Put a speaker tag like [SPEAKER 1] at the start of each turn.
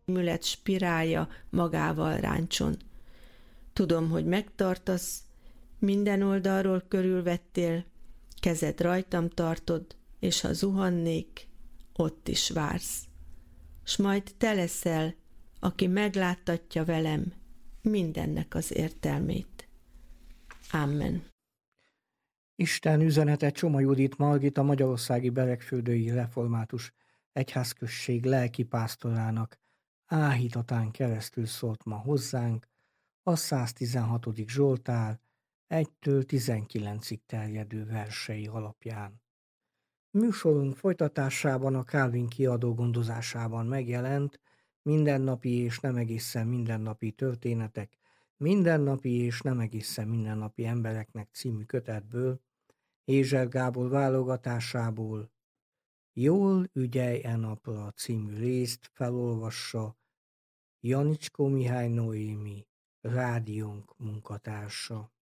[SPEAKER 1] rémület spirálja magával ráncson. Tudom, hogy megtartasz, minden oldalról körülvettél, kezed rajtam tartod, és ha zuhannék, ott is vársz. S majd te leszel, aki megláttatja velem mindennek az értelmét. Amen.
[SPEAKER 2] Isten üzenete Csoma Judit Margit, a Magyarországi Beregfürdői Református Egyházközség lelkipásztorának áhítatán keresztül szólt ma hozzánk a 116. Zsoltár 1-től 19-ig terjedő versei alapján. Műsorunk folytatásában a Calvin kiadó gondozásában megjelent Mindennapi és nem egészen mindennapi történetek, mindennapi és nem egészen mindennapi embereknek című kötetből, Hézser Gábor válogatásából Jól ügyelj e napra című részt felolvassa Janicskó Mihály Noémi, rádiónk munkatársa.